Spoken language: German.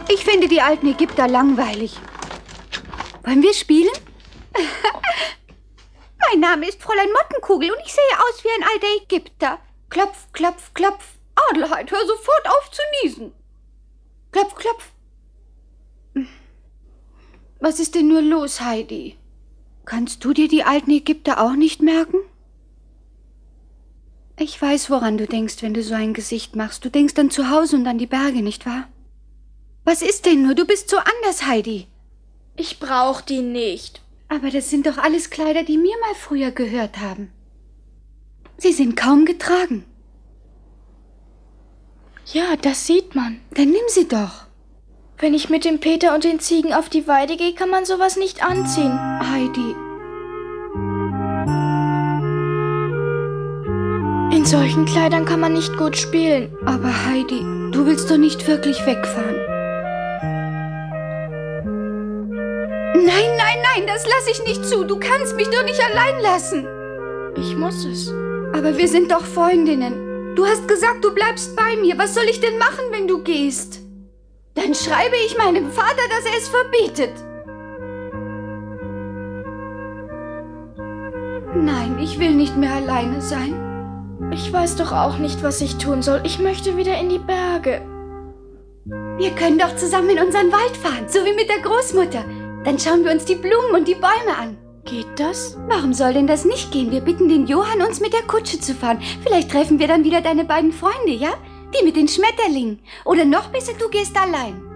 Ich finde die alten Ägypter langweilig. Wollen wir spielen? Mein Name ist Fräulein Mottenkugel und ich sehe aus wie ein alter Ägypter. Klopf, klopf, klopf. Adelheid, hör sofort auf zu niesen. Klopf, klopf. Was ist denn nur los, Heidi? Kannst du dir die alten Ägypter auch nicht merken? Ich weiß, woran du denkst, wenn du so ein Gesicht machst. Du denkst an zu Hause und an die Berge, nicht wahr? Was ist denn nur? Du bist so anders, Heidi. Ich brauch die nicht. Aber das sind doch alles Kleider, die mir mal früher gehört haben. Sie sind kaum getragen. Ja, das sieht man. Dann nimm sie doch. Wenn ich mit dem Peter und den Ziegen auf die Weide gehe, kann man sowas nicht anziehen. Heidi. In solchen Kleidern kann man nicht gut spielen. Aber Heidi, du willst doch nicht wirklich wegfahren. Nein, nein, nein, das lasse ich nicht zu. Du kannst mich doch nicht allein lassen. Ich muss es. Aber wir sind doch Freundinnen. Du hast gesagt, du bleibst bei mir. Was soll ich denn machen, wenn du gehst? Dann schreibe ich meinem Vater, dass er es verbietet. Nein, ich will nicht mehr alleine sein. Ich weiß doch auch nicht, was ich tun soll. Ich möchte wieder in die Berge. Wir können doch zusammen in unseren Wald fahren, so wie mit der Großmutter. Dann schauen wir uns die Blumen und die Bäume an. Geht das? Warum soll denn das nicht gehen? Wir bitten den Johann, uns mit der Kutsche zu fahren. Vielleicht treffen wir dann wieder deine beiden Freunde, ja? Die mit den Schmetterlingen. Oder noch besser, du gehst allein.